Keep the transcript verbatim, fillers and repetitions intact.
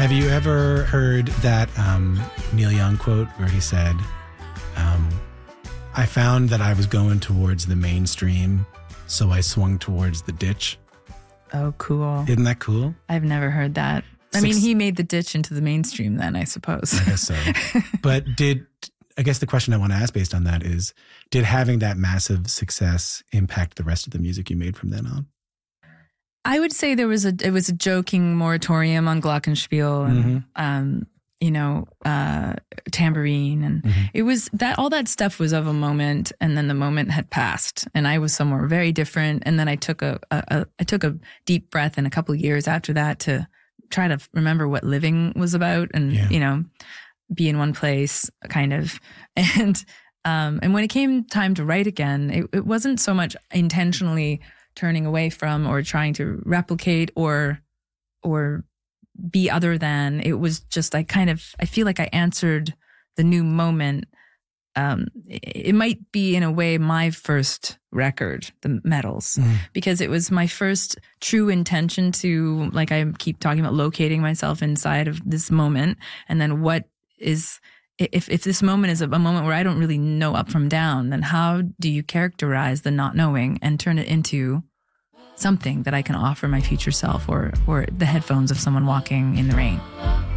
Have you ever heard that um, Neil Young quote where he said, um, I found that I was going towards the mainstream, so I swung towards the ditch. Oh, cool. Isn't that cool? I've never heard that. I Six- mean, he made the ditch into the mainstream then, I suppose. I guess so. But did, I guess the question I want to ask based on that is, did having that massive success impact the rest of the music you made from then on? I would say there was a, it was a joking moratorium on Glockenspiel and, Mm-hmm. um, you know, uh, tambourine. And Mm-hmm. it was that, all that stuff was of a moment, and then the moment had passed and I was somewhere very different. And then I took a, a, a I took a deep breath in a couple of years after that to try to remember what living was about and, Yeah. you know, be in one place kind of. And, um, and when it came time to write again, it, it wasn't so much intentionally turning away from or trying to replicate or, or be other than. It was just, I kind of, I feel like I answered the new moment. Um, it, it might be in a way my first record, the Metals, Mm. because it was my first true intention to, like I keep talking about, locating myself inside of this moment. And then what is, if, if this moment is a, a moment where I don't really know up from down, then how do you characterize the not knowing and turn it into something that I can offer my future self or, or the headphones of someone walking in the rain?